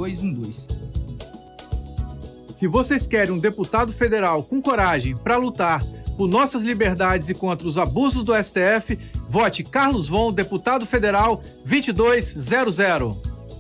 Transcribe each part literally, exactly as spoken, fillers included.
dois um dois. Se vocês querem um deputado federal com coragem para lutar por nossas liberdades e contra os abusos do S T F, vote Carlos Von, deputado federal vinte e dois zero zero.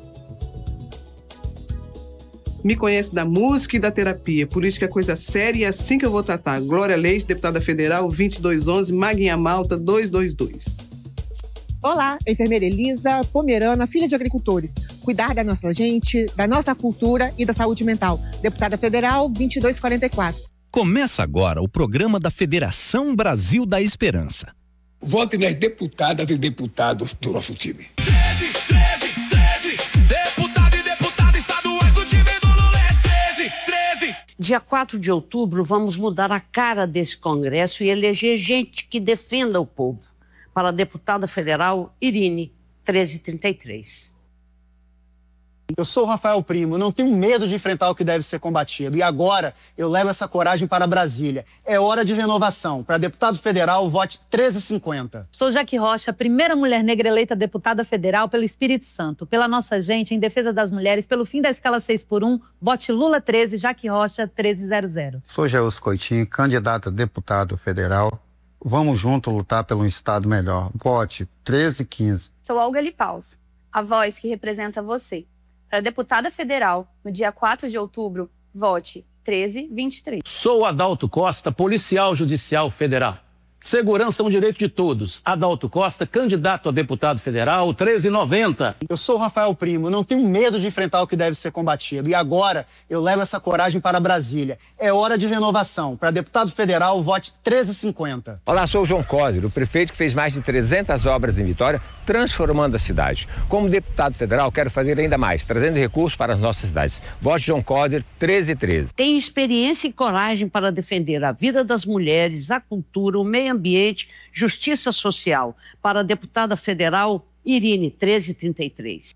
Me conhece da música e da terapia, política é coisa séria e é assim que eu vou tratar. Glória Leite, deputada federal vinte e dois onze, Maguinha Malta dois dois dois. Olá, enfermeira Elisa Pomerana, filha de agricultores. Cuidar da nossa gente, da nossa cultura e da saúde mental. Deputada federal vinte e dois quarenta e quatro. Começa agora o programa da Federação Brasil da Esperança. Vote nas deputadas e deputados do nosso time. treze, treze, treze, deputado e deputada estaduais do time do Lula é treze, treze. Dia quatro de outubro, vamos mudar a cara desse Congresso e eleger gente que defenda o povo. Para a deputada federal Irine, treze trinta e três. Eu sou o Rafael Primo, não tenho medo de enfrentar o que deve ser combatido. E agora eu levo essa coragem para Brasília. É hora de renovação. Para deputado federal, vote treze cinquenta. Sou Jaque Rocha, primeira mulher negra eleita deputada federal pelo Espírito Santo. Pela nossa gente, em defesa das mulheres, pelo fim da escala seis por um, vote Lula treze, Jaque Rocha treze zero zero. Sou Geus Coitinho, candidato a deputado federal. Vamos juntos lutar pelo um estado melhor. Vote treze quinze. Sou Olga Lipaus, a voz que representa você. Para deputada federal, no dia quatro de outubro, vote treze vinte e três. Sou Adalto Costa, policial judicial federal. Segurança é um direito de todos. Adalto Costa, candidato a deputado federal, treze noventa. Eu sou o Rafael Primo, não tenho medo de enfrentar o que deve ser combatido. E agora eu levo essa coragem para Brasília. É hora de renovação. Para deputado federal, vote treze cinquenta. Olá, sou o João Coser, o prefeito que fez mais de trezentas obras em Vitória, transformando a cidade. Como deputado federal, quero fazer ainda mais, trazendo recursos para as nossas cidades. Vote João Coser, treze treze. Tem experiência e coragem para defender a vida das mulheres, a cultura, o meio ambiente, justiça social. Para a deputada federal Irine, treze trinta e três.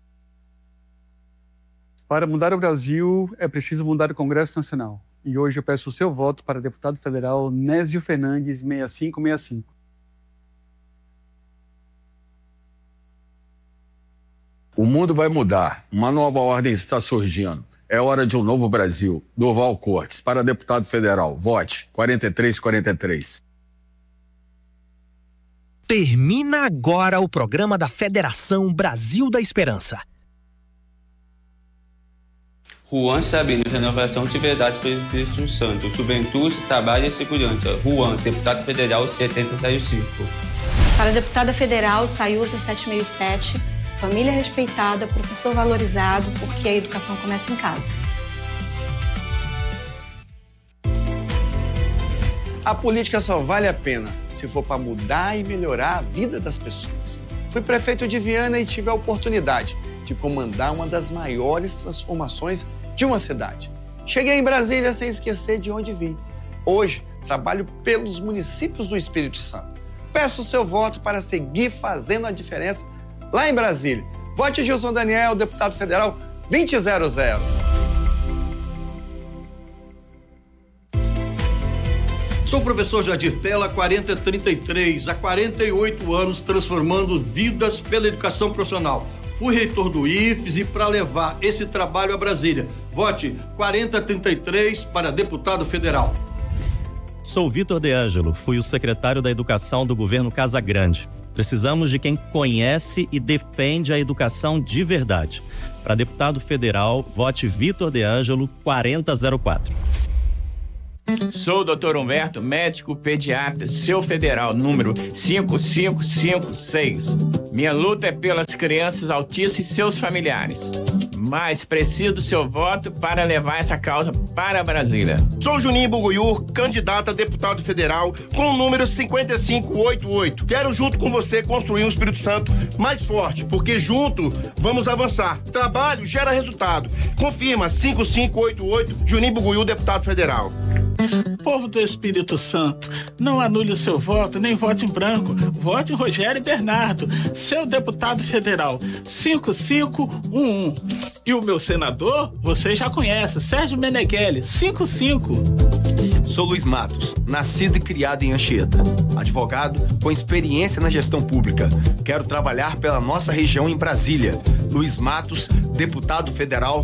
Para mudar o Brasil, é preciso mudar o Congresso Nacional. E hoje eu peço o seu voto para deputado federal Nésio Fernandes, sessenta e cinco sessenta e cinco. O mundo vai mudar. Uma nova ordem está surgindo. É hora de um novo Brasil. Durval Cortes, para deputado federal. Vote quarenta e três quarenta e três. Termina agora o programa da Federação Brasil da Esperança. Juan Sabino, Renovação de Verdade pelo Espírito Santo. Juventude, Trabalho e Segurança. Juan, deputado federal setenta zero cinco. Para a deputada federal, Sayuza setecentos e sessenta e sete. Família respeitada, professor valorizado, porque a educação começa em casa. A política só vale a pena se for para mudar e melhorar a vida das pessoas. Fui prefeito de Viana e tive a oportunidade de comandar uma das maiores transformações de uma cidade. Cheguei em Brasília sem esquecer de onde vim. Hoje, trabalho pelos municípios do Espírito Santo. Peço o seu voto para seguir fazendo a diferença lá em Brasília. Vote Gilson Daniel, deputado federal vinte zero zero. Sou o professor Jadir Pella, quarenta trinta e três, há quarenta e oito anos transformando vidas pela educação profissional. Fui reitor do I F E S e para levar esse trabalho a Brasília. Vote quarenta trinta e três para deputado federal. Sou Vitor De Ângelo, fui o secretário da Educação do governo Casagrande. Precisamos de quem conhece e defende a educação de verdade. Para deputado federal, vote Vitor De Ângelo, quarenta zero quatro. Sou o doutor Humberto, médico pediatra, seu federal, número cinco cinco cinco seis. Minha luta é pelas crianças autistas e seus familiares. Mas preciso do seu voto para levar essa causa para Brasília. Sou Juninho Buguiú, candidato a deputado federal com o número cinquenta e cinco oitenta e oito. Quero junto com você construir um Espírito Santo mais forte, porque junto vamos avançar. Trabalho gera resultado. Confirma cinco cinco oitenta e oito, Juninho Buguiú, deputado federal. Povo do Espírito Santo, não anule o seu voto, nem vote em branco. Vote em Rogério Bernardo, seu deputado federal, cinco cinco um um. E o meu senador, você já conhece, Sérgio Meneghelli, cinco cinco. Sou Luiz Matos, nascido e criado em Anchieta. Advogado com experiência na gestão pública. Quero trabalhar pela nossa região em Brasília. Luiz Matos, deputado federal